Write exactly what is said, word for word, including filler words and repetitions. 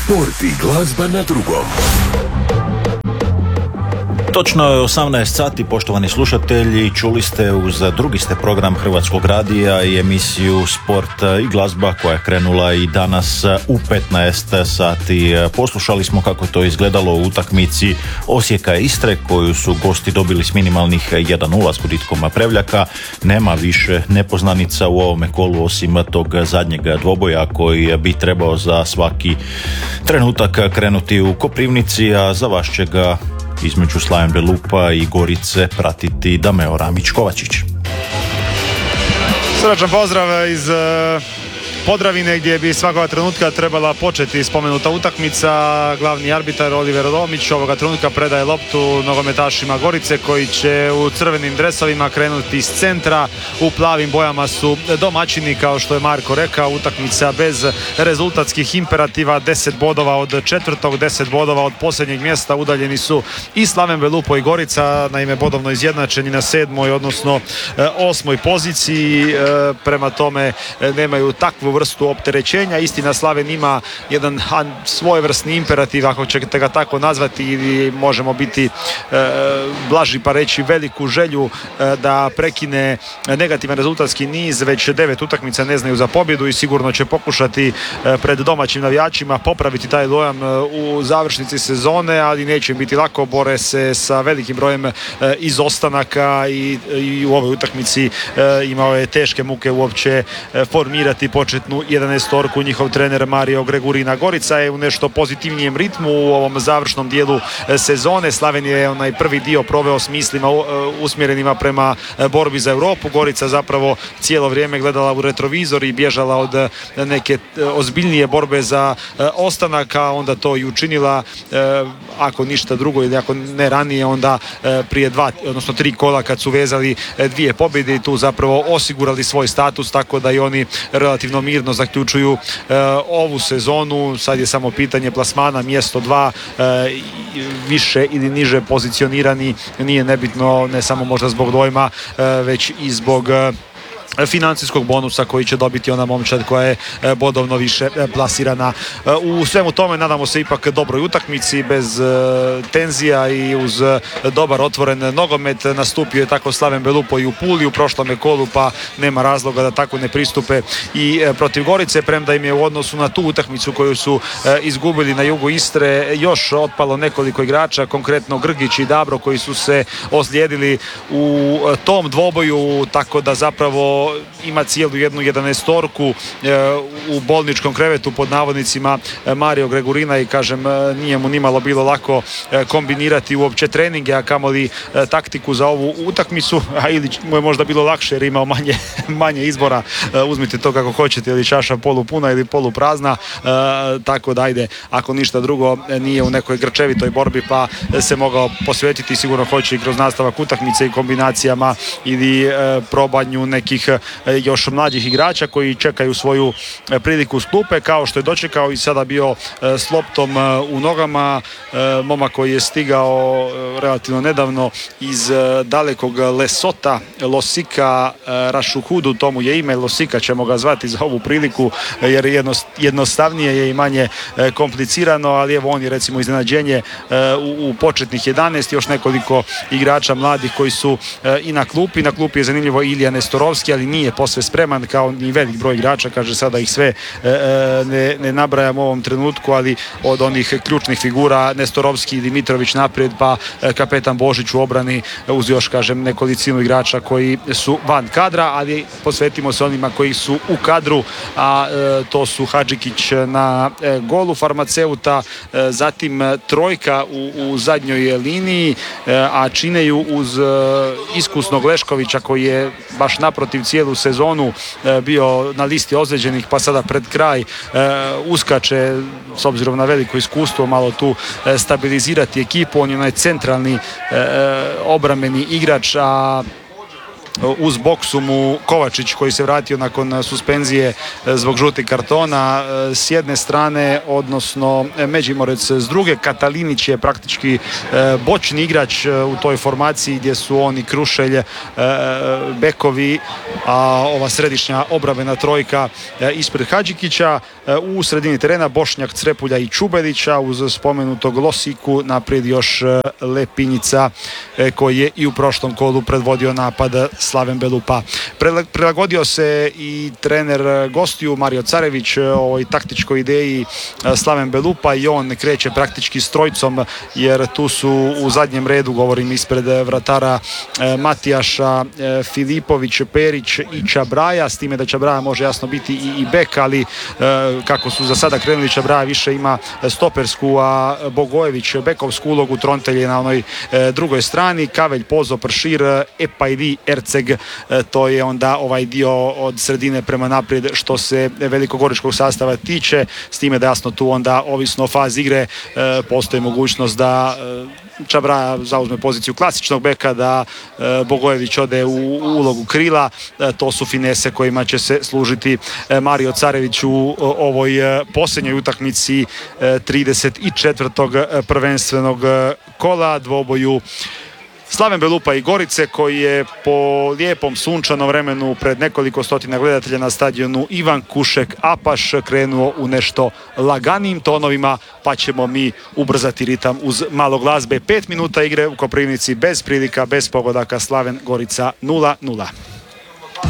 Sport i glazba na drugom. Točno je osamnaest sati, poštovani slušatelji, čuli ste uz drugi ste program Hrvatskog radija i emisiju Sport i glazba koja je krenula i danas u petnaest sati. Poslušali smo kako to izgledalo u utakmici Osijeka i Istre koju su gosti dobili s minimalnih jedan nula s gubitkom Prevljaka. Nema više nepoznanica u ovome kolu osim tog zadnjeg dvoboja koji bi trebao za svaki trenutak krenuti u Koprivnici, a za vas će ga između Slaven Belupa i Gorice pratiti Dameo Ramić-Kovačić. Srdačan pozdrav iz Podravine gdje bi svakoga trenutka trebala početi spomenuta utakmica. Glavni arbitar Oliver Romić ovoga trenutka predaje loptu nogometašima Gorice koji će u crvenim dresovima krenuti iz centra. U plavim bojama su domaćini, kao što je Marko rekao, utakmica bez rezultatskih imperativa, deset bodova od četvrtog, deset bodova od posljednjeg mjesta. Udaljeni su i Slaven Belupo i Gorica, naime bodovno izjednačeni na sedmoj, odnosno osmoj poziciji. Prema tome nemaju takvu vrstu opterećenja. Istina, Slaven ima jedan svojevrsni imperativ, ako ćete ga tako nazvati, ili možemo biti e, blaži pa reći veliku želju e, da prekine negativan rezultatski niz. Već devet utakmica ne znaju za pobjedu i sigurno će pokušati e, pred domaćim navijačima popraviti taj dojam e, u završnici sezone, ali neće im biti lako. Bore se sa velikim brojem e, izostanaka i, i u ovoj utakmici e, imao je teške muke uopće e, formirati početnu jedanaestorku. Njihov trener Mario Gregurina. Gorica je u nešto pozitivnijem ritmu u ovom završnom dijelu sezone. Slaven je onaj prvi dio proveo s mislima usmjerenima prema borbi za Europu. Gorica zapravo cijelo vrijeme gledala u retrovizor i bježala od neke ozbiljnije borbe za ostanak, a onda to i učinila, ako ništa drugo ili ako ne ranije, onda prije dva, odnosno tri kola kad su vezali dvije pobjede i tu zapravo osigurali svoj status, tako da i oni relativno mirno zaključuju e, ovu sezonu. Sad je samo pitanje plasmana, mjesto dva, e, više ili niže pozicionirani, nije nebitno, ne samo možda zbog dojma, e, već i zbog e, financijskog bonusa koji će dobiti ona momčad koja je bodovno više plasirana. U svemu tome nadamo se ipak dobroj utakmici bez tenzija i uz dobar otvoren nogomet. Nastupio je tako Slaven Belupo i u Puli u prošlome kolu, pa nema razloga da tako ne pristupe i protiv Gorice, premda im je u odnosu na tu utakmicu koju su izgubili na jugu Istre još otpalo nekoliko igrača, konkretno Grgić i Dabro, koji su se ozlijedili u tom dvoboju, tako da zapravo ima cijelu jednu jedanaestorku u bolničkom krevetu pod navodnicima Mario Gregurina i kažem, nije mu nimalo bilo lako kombinirati uopće treninge, a kamoli taktiku za ovu utakmicu, a ili mu je možda bilo lakše jer imao manje, manje izbora, uzmite to kako hoćete, ili čaša polupuna ili poluprazna, tako da ajde, ako ništa drugo nije u nekoj grčevitoj borbi pa se mogao posvetiti, sigurno hoće i kroz nastavak utakmice i kombinacijama ili probanju nekih još mlađih igrača koji čekaju svoju priliku s klupe, kao što je dočekao i sada bio s loptom u nogama momak koji je stigao relativno nedavno iz dalekog Lesota, Losika Rašuhudu, tomu je ime, Losika ćemo ga zvati za ovu priliku jer jednostavnije je i manje komplicirano, ali evo on je recimo iznenađenje u, u početnih jedanaest, još nekoliko igrača mladih koji su i na klupi. Na klupi je zanimljivo Ilija Nestorovski, ali nije posve spreman kao ni velik broj igrača, kaže sada ih sve e, ne, ne nabrajam u ovom trenutku, ali od onih ključnih figura Nestorovski i Dimitrović naprijed, pa e, kapetan Božić u obrani, uz još kažem nekolicinu igrača koji su van kadra, ali posvetimo se onima koji su u kadru, a e, to su Hadžikić na e, golu Farmaceuta, e, zatim trojka u, u zadnjoj liniji, e, a čine ju uz e, iskusnog Leškovića koji je baš naprotiv cijelu sezonu bio na listi ozlijeđenih, pa sada pred kraj uskače s obzirom na veliko iskustvo malo tu stabilizirati ekipu. On je onaj centralni obrambeni igrač, a uz boksu mu Kovačić koji se vratio nakon suspenzije zbog žutih kartona s jedne strane, odnosno Međimorec s druge. Katalinić je praktički bočni igrač u toj formaciji gdje su oni Krušelj, bekovi, a ova središnja obrambena trojka ispred Hadžikića. U sredini terena Bošnjak, Crepulja i Čubelića, uz spomenutog Losiku naprijed još Lepinjica koji je i u prošlom kolu predvodio napad Slaven Belupa. Prilagodio se i trener gostiju Mario Carević ovoj taktičkoj ideji Slaven Belupa i on kreće praktički s trojcom, jer tu su u zadnjem redu, govorim ispred vratara, Matijaša, Filipović, Perić i Čabraja, s time da Čabraja može jasno biti i, i bek, ali kako su za sada krenuli, Čabraja više ima stopersku, a Bogojević bekovsku ulogu, Trontelj je na onoj drugoj strani, Kavelj, Pozo, Pršir, Epajdi, Erceg, to je onda ovaj dio od sredine prema naprijed što se velikogoričkog sastava tiče, s time da jasno tu onda ovisno o fazi igre postoji mogućnost da Čabraja zauzme poziciju klasičnog beka, da Bogojević ode u ulogu krila. To su finese kojima će se služiti Mario Carević u ovoj posljednjoj utakmici trideset četvrtog prvenstvenog kola, dvoboju Slaven Belupa i Gorice, koji je po lijepom sunčanom vremenu pred nekoliko stotina gledatelja na stadionu Ivan Kušek Apaš krenuo u nešto laganijim tonovima, pa ćemo mi ubrzati ritam uz malo glazbe. Pet minuta igre u Koprivnici bez prilika, bez pogodaka, Slaven Gorica nula nula.